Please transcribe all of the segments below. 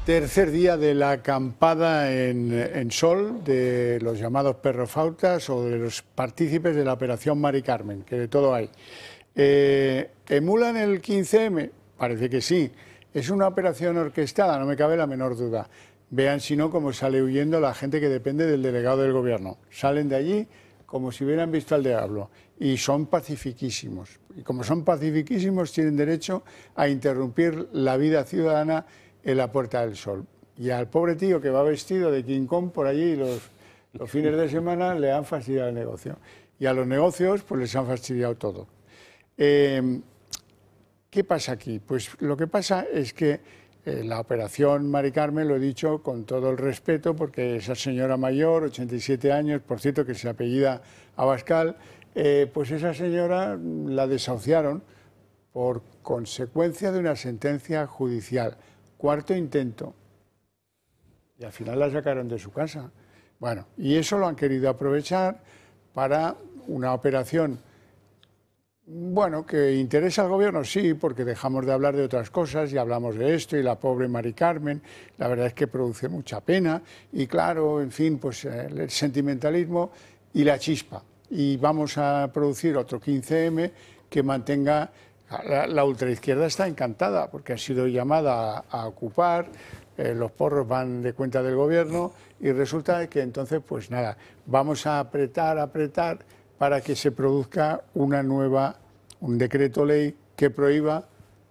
Tercer día de la acampada en Sol de los llamados perrofautas o de los partícipes de la operación Mari Carmen, que de todo hay. ¿Emulan el 15M? Parece que sí. Es una operación orquestada, no me cabe la menor duda. Vean si no cómo sale huyendo la gente que depende del delegado del gobierno. Salen de allí como si hubieran visto al diablo y son pacifiquísimos. Y como son pacifiquísimos tienen derecho a interrumpir la vida ciudadana en la Puerta del Sol. Y al pobre tío que va vestido de King Kong por allí los fines de semana le han fastidiado el negocio. Y a los negocios pues les han fastidiado todo. ¿Qué pasa aquí? Pues lo que pasa es que la operación Mari Carmen, lo he dicho con todo el respeto, porque esa señora mayor, 87 años, por cierto que se apellida Abascal, pues esa señora la desahuciaron por consecuencia de una sentencia judicial. Cuarto intento. Y al final la sacaron de su casa. Bueno, y eso lo han querido aprovechar para una operación, bueno, que interesa al gobierno, sí, porque dejamos de hablar de otras cosas y hablamos de esto y la pobre Mari Carmen, la verdad es que produce mucha pena y claro, en fin, pues el sentimentalismo y la chispa. Y vamos a producir otro 15M que mantenga. La ultraizquierda está encantada porque ha sido llamada a ocupar, los porros van de cuenta del gobierno y resulta que entonces, pues nada, vamos a apretar para que se produzca un decreto ley que prohíba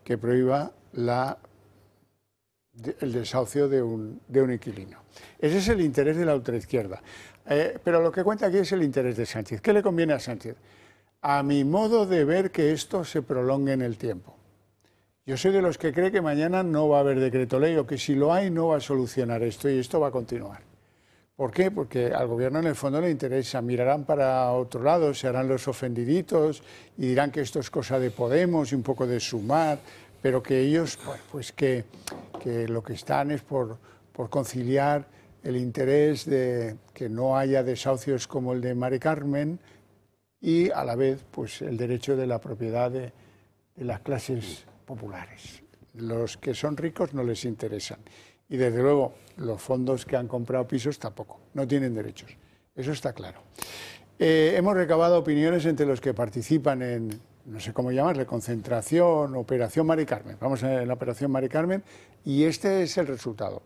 el desahucio de un inquilino. Ese es el interés de la ultraizquierda. Pero lo que cuenta aquí es el interés de Sánchez. ¿Qué le conviene a Sánchez? A mi modo de ver, que esto se prolongue en el tiempo. Yo soy de los que cree que mañana no va a haber decreto ley o que si lo hay no va a solucionar esto y esto va a continuar. ¿Por qué? Porque al gobierno en el fondo le interesa, mirarán para otro lado, se harán los ofendiditos y dirán que esto es cosa de Podemos y un poco de Sumar, pero que ellos, pues que lo que están es por conciliar el interés de que no haya desahucios como el de Mari Carmen y a la vez pues el derecho de la propiedad de las clases populares. Los que son ricos no les interesan. Y desde luego los fondos que han comprado pisos tampoco, no tienen derechos. Eso está claro. Hemos recabado opiniones entre los que participan en, no sé cómo llamarle, concentración, operación Mari Carmen. Vamos a la operación Mari Carmen y este es el resultado.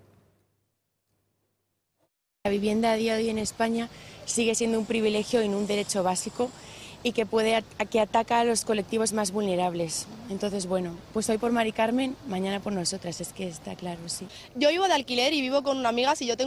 La vivienda a día de hoy en España sigue siendo un privilegio y no un derecho básico y que ataca a los colectivos más vulnerables. Entonces, bueno, pues hoy por Mari Carmen, mañana por nosotras, es que está claro, sí. Yo vivo de alquiler y vivo con una amiga, si yo tengo